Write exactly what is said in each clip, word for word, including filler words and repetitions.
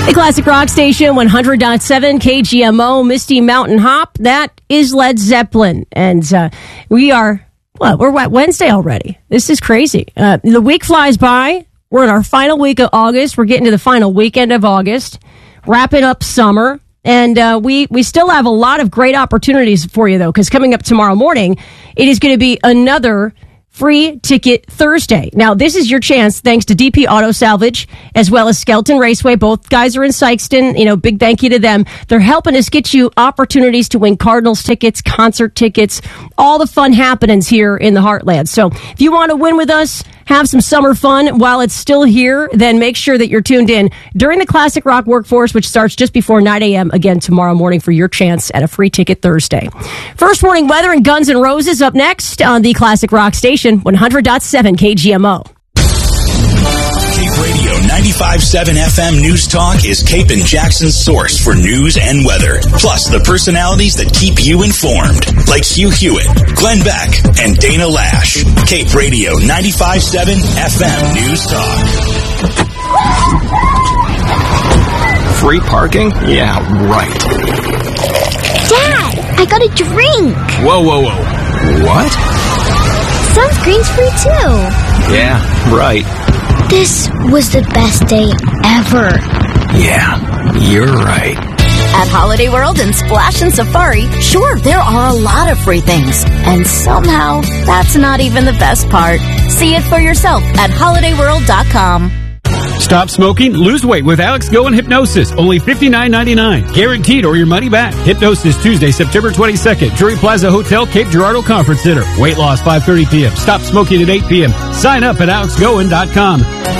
The Classic Rock Station, one hundred point seven K G M O, Misty Mountain Hop. That is Led Zeppelin. And uh, we are, what, we're what, Wednesday already. This is crazy. Uh, the week flies by. We're in our final week of August. We're getting to the final weekend of August, wrapping up summer. And uh, we, we still have a lot of great opportunities for you, though, because coming up tomorrow morning, it is going to be another Free Ticket Thursday. Now, this is your chance, thanks to D P Auto Salvage, as well as Skelton Raceway. Both guys are in Sykeston. You know, big thank you to them. They're helping us get you opportunities to win Cardinals tickets, concert tickets, all the fun happenings here in the Heartland. So if you want to win with us, have some summer fun while it's still here, then make sure that you're tuned in during the Classic Rock Workforce, which starts just before nine a.m. again tomorrow morning for your chance at a Free Ticket Thursday. First Warning Weather and Guns N' Roses up next on the Classic Rock Station, one hundred point seven K G M O. Cape Radio ninety-five point seven F M News Talk is Cape and Jackson's source for news and weather, plus the personalities that keep you informed, like Hugh Hewitt, Glenn Beck, and Dana Lash. Cape Radio ninety-five point seven F M News Talk. Free parking? Yeah, right. Dad, I got a drink. Whoa, whoa, whoa. What? Sunscreen's free too. Yeah, right. This was the best day ever. Yeah, you're right. At Holiday World and Splash and Safari, sure, there are a lot of free things. And somehow, that's not even the best part. See it for yourself at holiday world dot com. Stop smoking, lose weight with Alex Go and Hypnosis. Only fifty-nine ninety-nine. Guaranteed or your money back. Hypnosis Tuesday, September twenty-second. Drury Plaza Hotel, Cape Girardeau Conference Center. Weight loss five thirty p.m. Stop smoking at eight p.m. Sign up at alex goen dot com.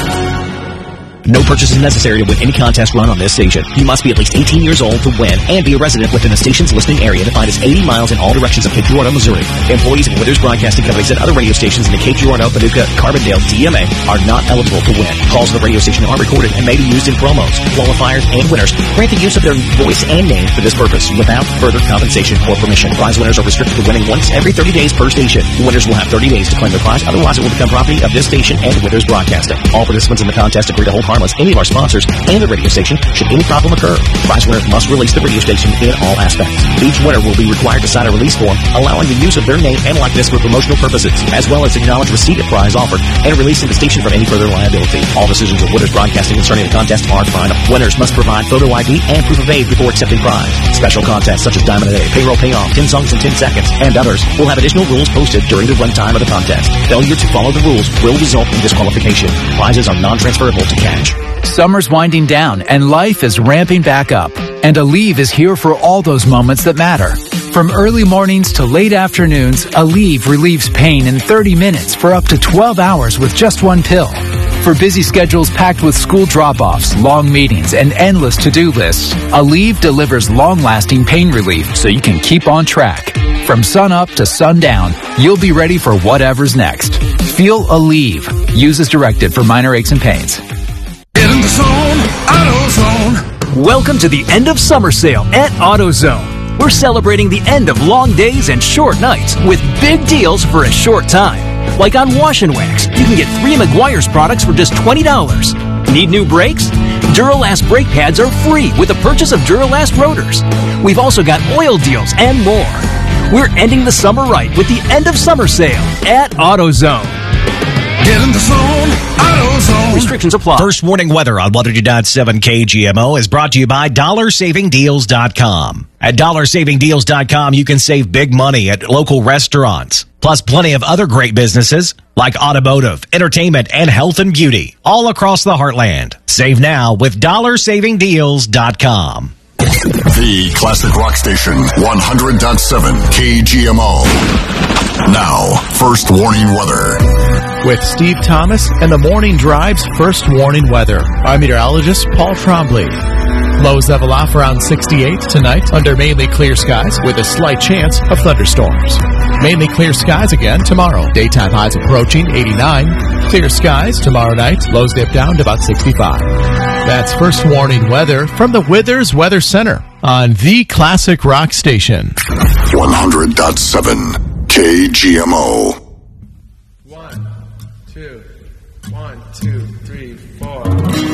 No purchase is necessary to win any contest run on this station. You must be at least eighteen years old to win and be a resident within the station's listening area defined as eighty miles in all directions of Cape Girardeau, Missouri. Employees of Withers Broadcasting Companies and other radio stations in the Cape Girardeau, Paducah, Carbondale, D M A are not eligible to win. Calls to the radio station are recorded and may be used in promos, qualifiers, and winners. Grant the use of their voice and name for this purpose without further compensation or permission. Prize winners are restricted to winning once every thirty days per station. Winners will have thirty days to claim their prize, otherwise it will become property of this station and Withers Broadcasting. All participants in the contest agree to hold harmless any of our sponsors and the radio station should any problem occur. Prize winner must release the radio station in all aspects. Each winner will be required to sign a release form allowing the use of their name and likeness for promotional purposes, as well as acknowledge receipt of prize offered and releasing the station from any further liability. All decisions of Withers Broadcasting concerning the contest are final. Winners must provide photo I D and proof of age before accepting prize. Special contests such as Diamond a Day, Payroll Payoff, ten songs in ten seconds, and others will have additional rules posted during the runtime of the contest. Failure to follow the rules will result in disqualification. Prizes are non-transferable to cash. Summer's winding down and life is ramping back up. And Aleve is here for all those moments that matter. From early mornings to late afternoons, Aleve relieves pain in thirty minutes for up to twelve hours with just one pill. For busy schedules packed with school drop-offs, long meetings, and endless to-do lists, Aleve delivers long-lasting pain relief so you can keep on track. From sun up to sundown, you'll be ready for whatever's next. Feel Aleve. Use as directed for minor aches and pains. Get in the zone, AutoZone. Welcome to the end of summer sale at AutoZone. We're celebrating the end of long days and short nights with big deals for a short time. Like on Wash and Wax, you can get three Meguiar's products for just twenty dollars. Need new brakes? Duralast brake pads are free with the purchase of Duralast rotors. We've also got oil deals and more. We're ending the summer right with the end of summer sale at AutoZone. Get in the zone, AutoZone. Restrictions apply. First Warning Weather on one hundred point seven K G M O is brought to you by dollar saving deals dot com. At dollar saving deals dot com, you can save big money at local restaurants, plus plenty of other great businesses like automotive, entertainment, and health and beauty all across the heartland. Save now with dollar saving deals dot com. The Classic Rock Station, one hundred point seven K G M O. Now, First Warning Weather. With Steve Thomas and the Morning Drive's First Warning Weather. I'm meteorologist Paul Trombley. Lows level off around sixty-eight tonight under mainly clear skies with a slight chance of thunderstorms. Mainly clear skies again tomorrow. Daytime highs approaching eighty-nine. Clear skies tomorrow night. Lows dip down to about sixty-five. That's First Warning Weather from the Withers Weather Center on the Classic Rock Station. one hundred point seven K G M O.